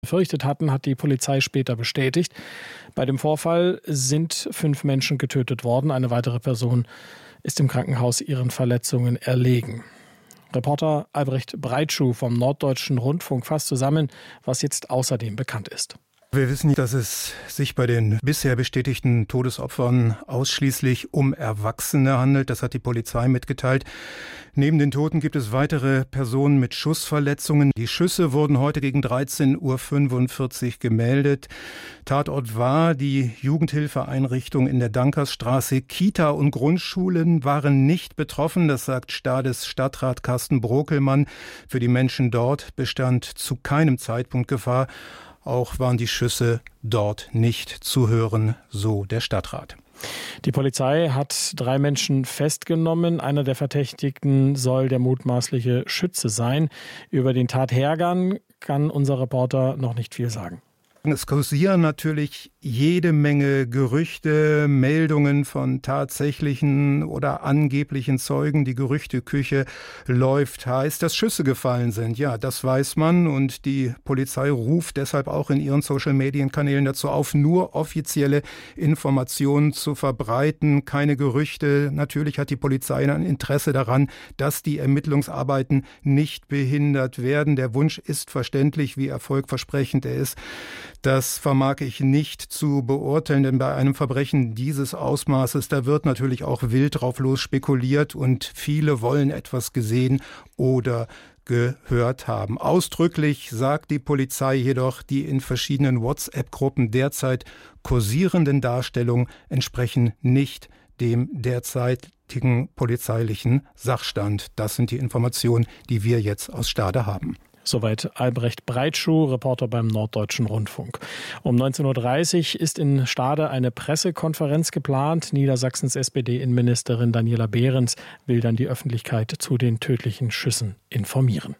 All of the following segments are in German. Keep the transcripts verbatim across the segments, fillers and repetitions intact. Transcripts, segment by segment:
befürchtet hatten, hat die Polizei später bestätigt. Bei dem Vorfall sind fünf Menschen getötet worden. Eine weitere Person ist im Krankenhaus ihren Verletzungen erlegen. Reporter Albrecht Breitschuh vom Norddeutschen Rundfunk fasst zusammen, was jetzt außerdem bekannt ist. Wir wissen, dass es sich bei den bisher bestätigten Todesopfern ausschließlich um Erwachsene handelt. Das hat die Polizei mitgeteilt. Neben den Toten gibt es weitere Personen mit Schussverletzungen. Die Schüsse wurden heute gegen dreizehn Uhr fünfundvierzig gemeldet. Tatort war die Jugendhilfeeinrichtung in der Dankersstraße. Kita und Grundschulen waren nicht betroffen. Das sagt Stades Stadtrat Carsten Brokelmann. Für die Menschen dort bestand zu keinem Zeitpunkt Gefahr. Auch waren die Schüsse dort nicht zu hören, so der Stadtrat. Die Polizei hat drei Menschen festgenommen. Einer der Verdächtigten soll der mutmaßliche Schütze sein. Über den Tathergang kann unser Reporter noch nicht viel sagen. Es kursieren natürlich jede Menge Gerüchte, Meldungen von tatsächlichen oder angeblichen Zeugen. Die Gerüchteküche läuft heiß, dass Schüsse gefallen sind. Ja, das weiß man und die Polizei ruft deshalb auch in ihren Social-Medien-Kanälen dazu auf, nur offizielle Informationen zu verbreiten, keine Gerüchte. Natürlich hat die Polizei ein Interesse daran, dass die Ermittlungsarbeiten nicht behindert werden. Der Wunsch ist verständlich, wie erfolgversprechend er ist. Das vermag ich nicht zu beurteilen, denn bei einem Verbrechen dieses Ausmaßes, da wird natürlich auch wild drauf los spekuliert und viele wollen etwas gesehen oder gehört haben. Ausdrücklich sagt die Polizei jedoch, die in verschiedenen WhatsApp-Gruppen derzeit kursierenden Darstellungen entsprechen nicht dem derzeitigen polizeilichen Sachstand. Das sind die Informationen, die wir jetzt aus Stade haben. Soweit Albrecht Breitschuh, Reporter beim Norddeutschen Rundfunk. Um neunzehn Uhr dreißig ist in Stade eine Pressekonferenz geplant. Niedersachsens S P D-Innenministerin Daniela Behrens will dann die Öffentlichkeit zu den tödlichen Schüssen informieren.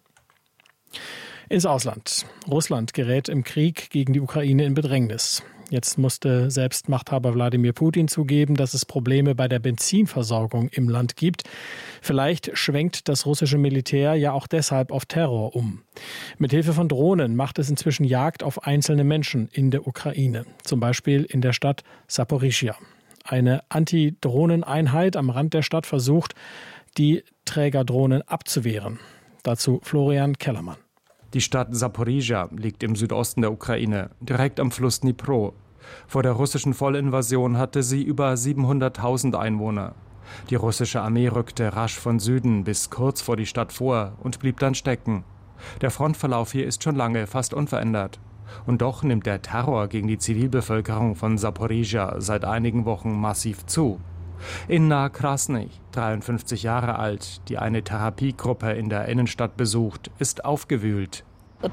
Ins Ausland. Russland gerät im Krieg gegen die Ukraine in Bedrängnis. Jetzt musste selbst Machthaber Wladimir Putin zugeben, dass es Probleme bei der Benzinversorgung im Land gibt. Vielleicht schwenkt das russische Militär ja auch deshalb auf Terror um. Mithilfe von Drohnen macht es inzwischen Jagd auf einzelne Menschen in der Ukraine. Zum Beispiel in der Stadt Saporischschja. Eine Anti-Drohnen-Einheit am Rand der Stadt versucht, die Trägerdrohnen abzuwehren. Dazu Florian Kellermann. Die Stadt Saporischschja liegt im Südosten der Ukraine, direkt am Fluss Dnipro. Vor der russischen Vollinvasion hatte sie über siebenhunderttausend Einwohner. Die russische Armee rückte rasch von Süden bis kurz vor die Stadt vor und blieb dann stecken. Der Frontverlauf hier ist schon lange fast unverändert. Und doch nimmt der Terror gegen die Zivilbevölkerung von Saporischschja seit einigen Wochen massiv zu. Inna Krasny, dreiundfünfzig Jahre alt, die eine Therapiegruppe in der Innenstadt besucht, ist aufgewühlt.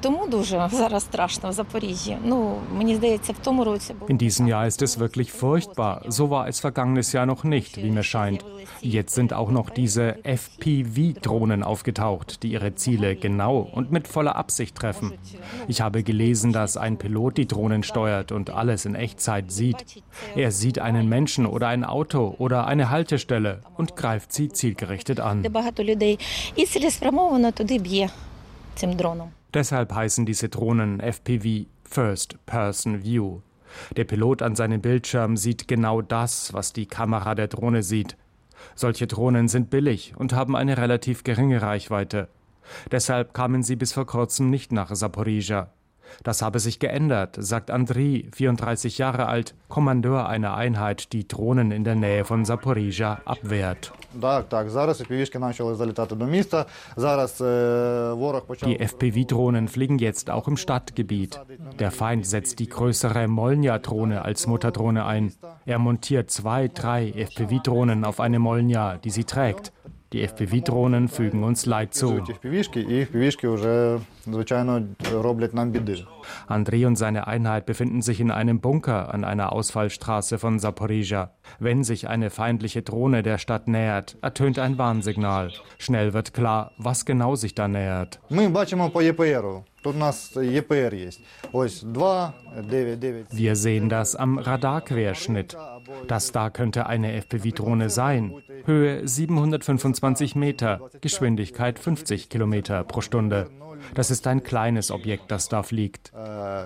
In diesem Jahr ist es wirklich furchtbar. So war es vergangenes Jahr noch nicht, wie mir scheint. Jetzt sind auch noch diese F P V-Drohnen aufgetaucht, die ihre Ziele genau und mit voller Absicht treffen. Ich habe gelesen, dass ein Pilot die Drohnen steuert und alles in Echtzeit sieht. Er sieht einen Menschen oder ein Auto oder eine Haltestelle und greift sie zielgerichtet an. Deshalb heißen diese Drohnen F P V, First Person View. Der Pilot an seinem Bildschirm sieht genau das, was die Kamera der Drohne sieht. Solche Drohnen sind billig und haben eine relativ geringe Reichweite. Deshalb kamen sie bis vor kurzem nicht nach Saporischschja. Das habe sich geändert, sagt Andriy, vierunddreißig Jahre alt, Kommandeur einer Einheit, die Drohnen in der Nähe von Saporischschja abwehrt. Die F P V-Drohnen fliegen jetzt auch im Stadtgebiet. Der Feind setzt die größere Molnja-Drohne als Mutterdrohne ein. Er montiert zwei, drei F P V-Drohnen auf eine Molnja, die sie trägt. Die F P V-Drohnen fügen uns Leid zu. Andriy und seine Einheit befinden sich in einem Bunker an einer Ausfallstraße von Saporischschja. Wenn sich eine feindliche Drohne der Stadt nähert, ertönt ein Warnsignal. Schnell wird klar, was genau sich da nähert. Wir sehen das am Radarquerschnitt. Das da könnte eine F P V-Drohne sein. Höhe siebenhundertfünfundzwanzig Meter, Geschwindigkeit fünfzig Kilometer pro Stunde. Das ist ein kleines Objekt, das da fliegt.